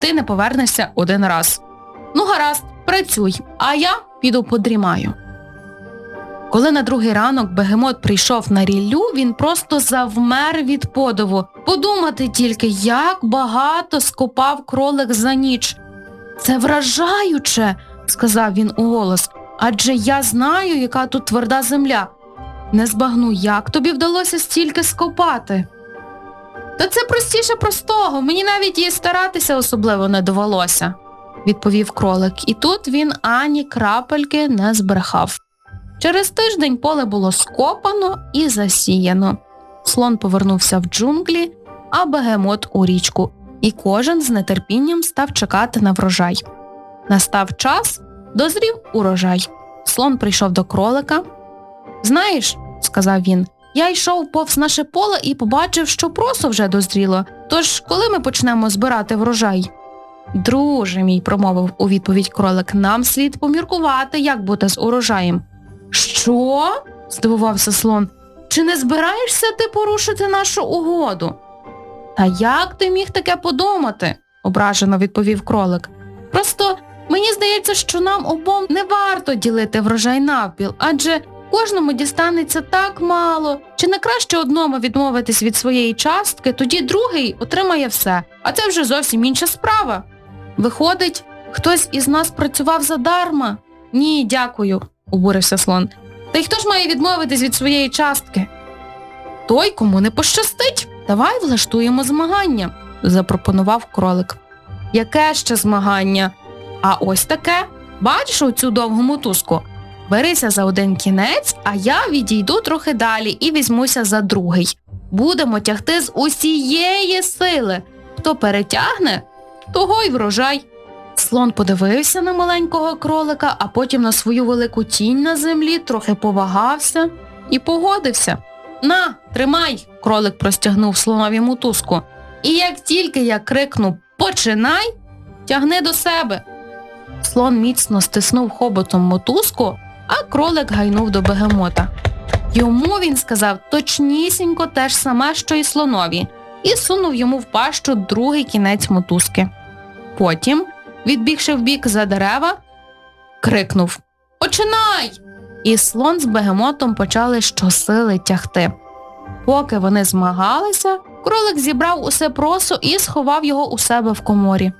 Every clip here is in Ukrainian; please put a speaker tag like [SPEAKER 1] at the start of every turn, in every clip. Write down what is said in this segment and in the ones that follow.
[SPEAKER 1] ти не повернешся один раз. Ну гаразд, працюй, а я піду подрімаю. Коли на другий ранок Бегемот прийшов на ріллю, він просто завмер від подиву. Подумати тільки, як багато скопав кролик за ніч. «Це вражаюче», – сказав він уголос, – «адже я знаю, яка тут тверда земля. Не збагну, як тобі вдалося стільки скопати?» «Та це простіше простого, мені навіть і старатися особливо не довелося», – відповів кролик, і тут він ані крапельки не збрехав. Через тиждень поле було скопано і засіяно. Слон повернувся в джунглі, а Бегемот у річку, і кожен з нетерпінням став чекати на врожай. Настав час, дозрів урожай. Слон прийшов до кролика. «Знаєш, – сказав він, – я йшов повз наше поле і побачив, що просо вже дозріло. Тож, коли ми почнемо збирати врожай?» «Друже мій, – промовив у відповідь кролик, – нам слід поміркувати, як бути з урожаєм». «Що?» – здивувався слон. «Чи не збираєшся ти порушити нашу угоду?» «Та як ти міг таке подумати?» – ображено відповів кролик. «Просто мені здається, що нам обом не варто ділити врожай навпіл, адже кожному дістанеться так мало. Чи не краще одному відмовитись від своєї частки, тоді другий отримає все, а це вже зовсім інша справа. Виходить, хтось із нас працював задарма?» «Ні, дякую», – обурився слон. «Та й хто ж має відмовитись від своєї частки?» «Той, кому не пощастить. Давай влаштуємо змагання», – запропонував кролик. «Яке ще змагання?» «А ось таке. Бачиш оцю довгу мотузку? Берися за один кінець, а я відійду трохи далі і візьмуся за другий. Будемо тягти з усієї сили. Хто перетягне, того й врожай». Слон подивився на маленького кролика, а потім на свою велику тінь на землі, трохи повагався і погодився. «На, тримай!» – кролик простягнув слонові мотузку. «І як тільки я крикну «починай!», тягни до себе». Слон міцно стиснув хоботом мотузку, а кролик гайнув до Бегемота. Йому він сказав точнісінько те ж саме, що й слонові, і сунув йому в пащу другий кінець мотузки. Потім, відбігши вбік за дерева, крикнув «Починай!» І слон з Бегемотом почали щосили тягти. Поки вони змагалися, кролик зібрав усе просо і сховав його у себе в коморі.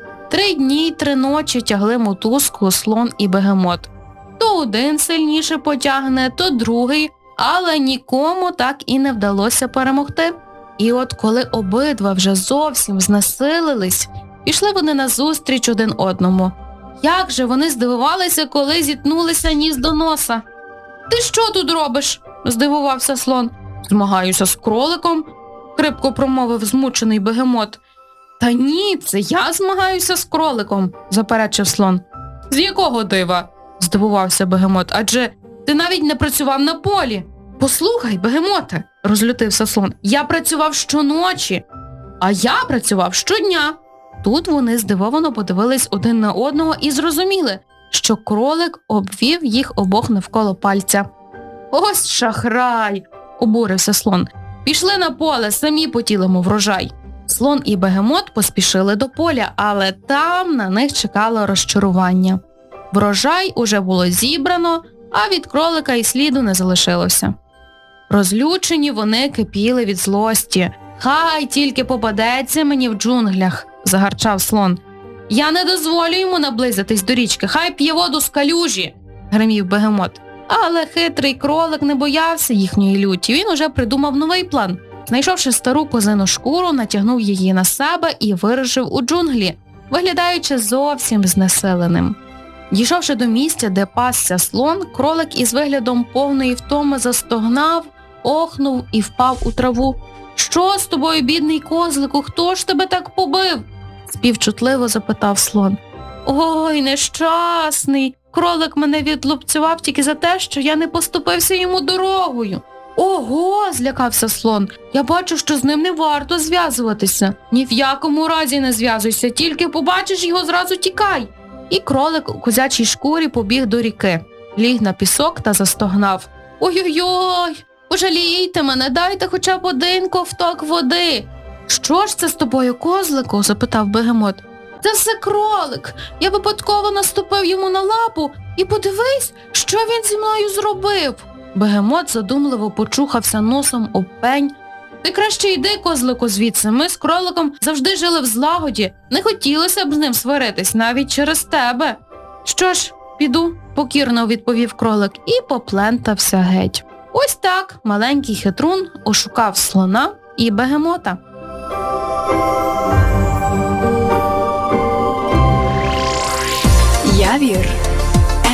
[SPEAKER 1] 3 дні й 3 ночі тягли мотузку слон і Бегемот. То один сильніше потягне, то другий, але нікому так і не вдалося перемогти. І от коли обидва вже зовсім знесилились, пішли вони назустріч один одному. Як же вони здивувалися, коли зіткнулися ніс до носа. «Ти що тут робиш?» – здивувався слон. «Змагаюся з кроликом», – хрипко промовив змучений Бегемот. «Та ні, це я змагаюся з кроликом», – заперечив слон. «З якого дива?» – здивувався Бегемот. «Адже ти навіть не працював на полі». «Послухай, Бегемоте», – розлютився слон, – «я працював щоночі». «А я працював щодня». Тут вони здивовано подивились один на одного і зрозуміли, що кролик обвів їх обох навколо пальця. «Ось шахрай!» – обурився слон. «Пішли на поле, самі потілимо врожай». Слон і Бегемот поспішили до поля, але там на них чекало розчарування. Врожай уже було зібрано, а від кролика й сліду не залишилося. Розлючені вони кипіли від злості. «Хай тільки попадеться мені в джунглях», – загарчав слон. «Я не дозволю йому наблизитись до річки, хай п'є воду з калюжі», – гримів Бегемот. Але хитрий кролик не боявся їхньої люті, він уже придумав новий план. Знайшовши стару козину шкуру, натягнув її на себе і вирушив у джунглі, виглядаючи зовсім знесиленим. Дійшовши до місця, де пасся слон, кролик із виглядом повної втоми застогнав, охнув і впав у траву. «Що з тобою, бідний козлику, хто ж тебе так побив?» – співчутливо запитав слон. «Ой, нещасний, кролик мене відлупцював тільки за те, що я не поступився йому дорогою». «Ого!» – злякався слон. «Я бачу, що з ним не варто зв'язуватися». «Ні в якому разі не зв'язуйся, тільки побачиш його, зразу тікай». І кролик у козячій шкурі побіг до ріки, ліг на пісок та застогнав. «Ой-ой-ой, пожалійте мене, дайте хоча б один ковток води». «Що ж це з тобою, козлику?» – запитав Бегемот. Це все кролик. Я випадково наступив йому на лапу і подивись, що він зі мною зробив. Бегемот задумливо почухався носом об пень. Ти краще йди, козлику, звідси. Ми з кроликом завжди жили в злагоді. Не хотілося б з ним сваритись навіть через тебе. Що ж, піду, покірно відповів кролик і поплентався геть. Ось так маленький хитрун ошукав слона і бегемота.